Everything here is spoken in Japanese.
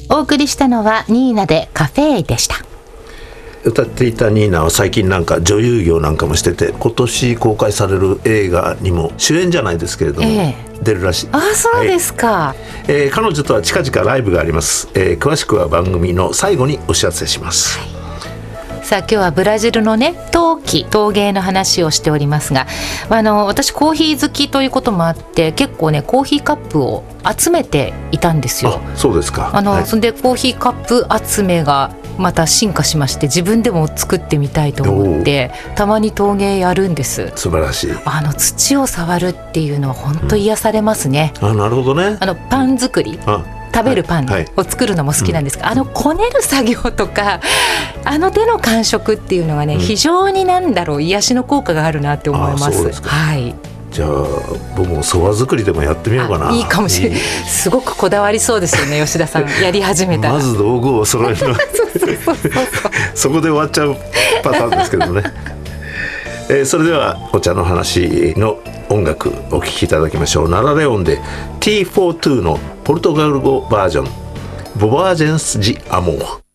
お送りしたのはニーナでカフェでした。 歌っていたニーナは最近なんか女優業なんかもしてて、今年公開される映画にも主演じゃないですけれども、出るらしい。 あ、そうですか。 彼女とは近々ライブがあります。詳しくは番組の最後にお知らせします。 さあ今日はブラジルのね陶芸の話をしておりますが、私コーヒー好きということもあって結構ねコーヒーカップを集めていたんですよ。 あ、そうですか。 それでコーヒーカップ集めがまた進化しまして、自分でも作ってみたいと思ってたまに陶芸やるんです。 素晴らしい。 土を触るっていうのは本当癒されますね。 なるほどね。 パン作り、食べるパンを作るのも好きなんですが、こねる作業とか手の感触っていうのがね、非常に癒しの効果があるなって思います。 そうですか。 はい。 じゃあ僕もそば作りでもやってみようかな。 いいかもしれない。すごくこだわりそうですよね吉田さんやり始めたら。 まず道具を揃えるのそこで終わっちゃうパターンですけどね。それではお茶の話の音楽お聴きいただきましょう。ナラレオンで T42 のポルトガル語バージョンボバージェンス・ジ・アモー。